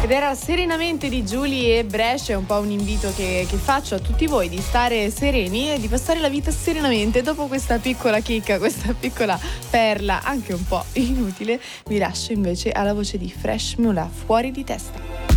Ed era Serenamente di Giulie e Brescia, è un po' un invito che faccio a tutti voi di stare sereni e di passare la vita serenamente. Dopo questa piccola chicca, questa piccola perla, anche un po' inutile, vi lascio invece alla voce di Fresh Mula, Fuori di testa.